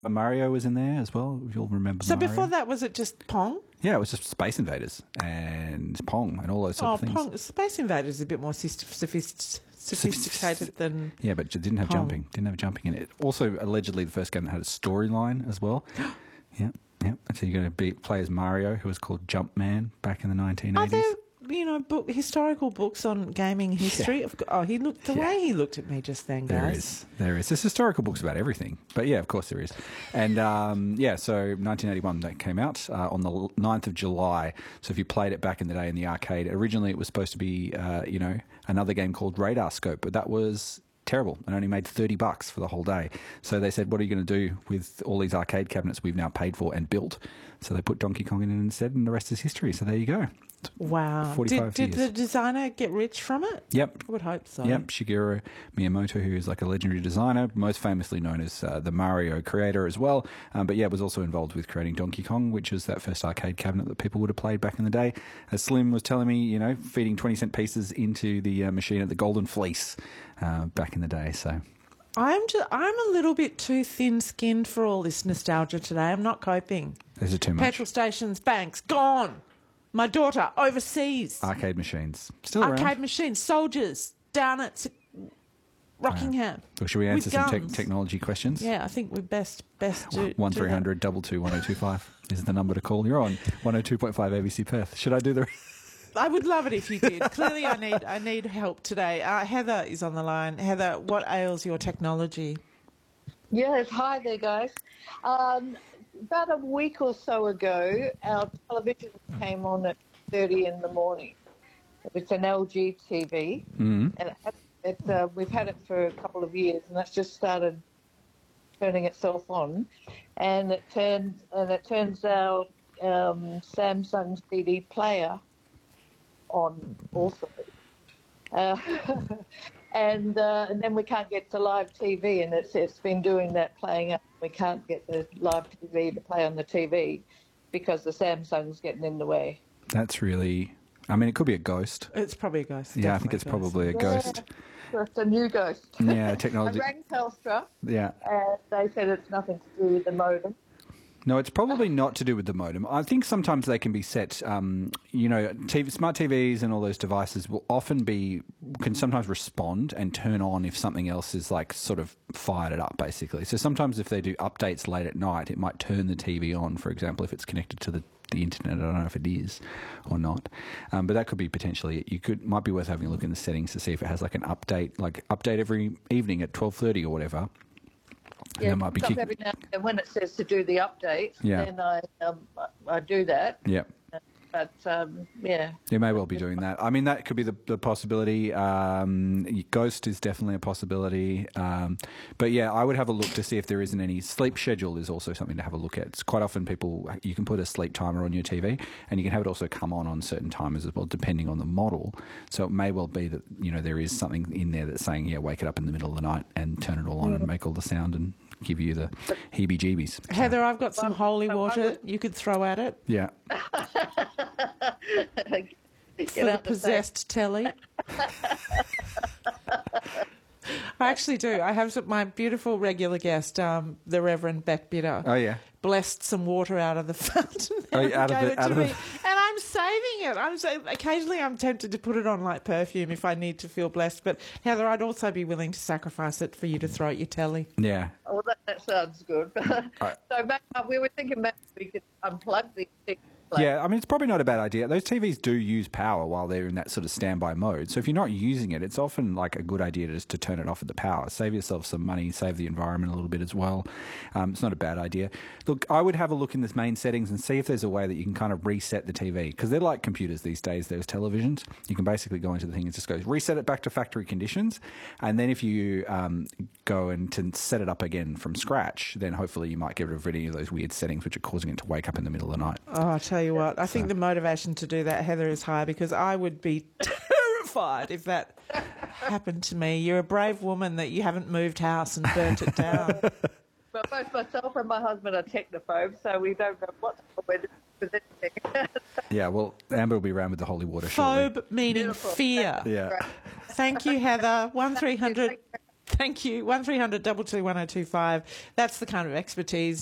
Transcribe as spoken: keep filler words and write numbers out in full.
Mario was in there as well, if you'll remember So Mario. before that, was it just Pong? Yeah, it was just Space Invaders and Pong and all those sort Oh, of things. Pong. Space Invaders is a bit more sophist- sophisticated than... Yeah, but it didn't have Pong. jumping. Didn't have jumping in it. Also, allegedly, the first game that had a storyline as well. Yeah, yeah. So you're going to be, play as Mario, who was called Jumpman back in the nineteen eighties. Are there, you know, book, historical books on gaming history? Yeah. Of co- Oh, he looked the Yeah. way he looked at me just then, guys. There is. There is. There's historical books about everything. But yeah, of course there is. And um, yeah, so nineteen eighty-one that came out uh, on the ninth of July. So if you played it back in the day in the arcade, originally it was supposed to be, uh, you know, another game called Radar Scope, but that was terrible and only made thirty bucks for the whole day. So they said, what are you going to do with all these arcade cabinets we've now paid for and built? So they put Donkey Kong in it instead, and the rest is history. So there you go. Wow. forty-five Did, did years. the designer get rich from it? Yep. I would hope so. Yep, Shigeru Miyamoto, who is like a legendary designer, most famously known as uh, the Mario creator as well. Um, but yeah, was also involved with creating Donkey Kong, which was that first arcade cabinet that people would have played back in the day. As Slim was telling me, you know, feeding twenty cent pieces into the uh, machine at the Golden Fleece uh, back in the day. So I'm just, I'm a little bit too thin-skinned for all this nostalgia today. I'm not coping. is it too much? Petrol stations, banks, gone. My daughter, overseas. Arcade machines. Still Arcade around. machines, soldiers, down at Rockingham. Well, should we answer with some te- guns. technology questions? Yeah, I think we're best best do One do three that. hundred double two one zero two five is the number to call. You're on one hundred two point five A B C Perth. Should I do the? I would love it if you did. Clearly, I need I need help today. Uh, Heather is on the line. Heather, what ails your technology? Yes, hi there, guys. Um, about a week or so ago, our television came on at thirty in the morning. It's an L G T V, Mm-hmm. and it, had- it, uh, we've had it for a couple of years, and that's just started turning itself on, and it turns and it turns our um, Samsung C D player on also. Uh, and uh, and then we can't get to live T V, and it's it's been doing that playing up. We can't get the live T V to play on the T V because the Samsung's getting in the way. That's really. I mean, it could be a ghost. It's probably a ghost. Yeah, I think definitely it's a ghost. probably a ghost. Yeah, it's a new ghost. Yeah, I technology. rang Telstra, Yeah. and they said it's nothing to do with the modem. No, it's probably not to do with the modem. I think sometimes they can be set, um, you know, T V, smart T Vs and all those devices will often be, can sometimes respond and turn on if something else is like sort of fired it up, basically. So sometimes if they do updates late at night, it might turn the T V on, for example, if it's connected to the, the internet. I don't know if it is or not. Um, but that could be potentially it. You could, might be worth having a look in the settings to see if it has like an update, like update every evening at twelve thirty or whatever. And Yeah, that might be so kick- every now and then when it says to do the update, Yeah. then I um, I- I do that. Yeah. But um, yeah, You may well be doing that. I mean, that could be the, the possibility. Um, Ghost is definitely a possibility. Um, but yeah, I would have a look to see if there isn't any. Sleep schedule is also something to have a look at. It's quite often people, you can put a sleep timer on your T V and you can have it also come on on certain timers as well, depending on the model. So it may well be that, you know, there is something in there that's saying, yeah, wake it up in the middle of the night and turn it all on and make all the sound and give you the heebie-jeebies. So, Heather, I've got some holy I water would- you could throw at it yeah. Get for the out the possessed telly. I actually do. I have some, my beautiful regular guest, um, the Reverend Beck Bitter, Oh, yeah. blessed some water out of the fountain Oh, and out of gave the- it out to of me. the- And I'm saving it. I'm so, occasionally I'm tempted to put it on like perfume if I need to feel blessed. But Heather, I'd also be willing to sacrifice it for you to throw at your telly. Yeah. Oh, that, that sounds good. Right. So maybe, we were thinking maybe we could unplug the stick. Yeah, I mean, it's probably not a bad idea. Those T Vs do use power while they're in that sort of standby mode. So if you're not using it, it's often like a good idea to just to turn it off at the power. Save yourself some money, save the environment a little bit as well. Um, it's not a bad idea. Look, I would have a look in the main settings and see if there's a way that you can kind of reset the T V. Because they're like computers these days, those televisions. You can basically go into the thing and just go reset it back to factory conditions. And then if you um, go and to set it up again from scratch, then hopefully you might get rid of any of those weird settings which are causing it to wake up in the middle of the night. Oh, I tell you what, I think So- the motivation to do that, Heather, is high because I would be terrified if that happened to me. You're a brave woman that you haven't moved house and burnt it down. But both myself and my husband are technophobes, so we don't know what we're doing with anything. Yeah, well, Amber will be around with the holy water shortly. Phobe meaning Beautiful. fear. Yeah. Thank you, Heather. One three hundred Thank you. one three hundred two two one oh two five. That's the kind of expertise